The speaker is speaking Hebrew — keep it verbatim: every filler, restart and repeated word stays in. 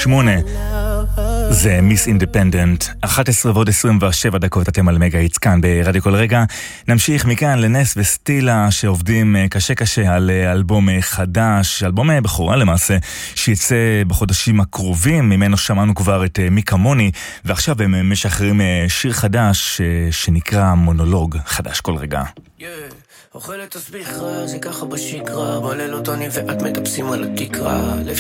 שמונה. זה מיס אינדיפנדנט, אחת עשרה ועוד עשרים ושבע דקות, אתם על מגה היטס כאן ברדיו כל רגע. נמשיך מכאן לנס וסטילה שעובדים קשה קשה על אלבום חדש, אלבום בחורה למעשה, שיצא בחודשים הקרובים. ממנו שמענו כבר את מי כמוני, ועכשיו הם משחררים שיר חדש שנקרא מונולוג חדש כל רגע. Yeah. אוכלת תסביך רע, זה ככה בשגרה, בלילות אני ואת מטפסים על התקרה.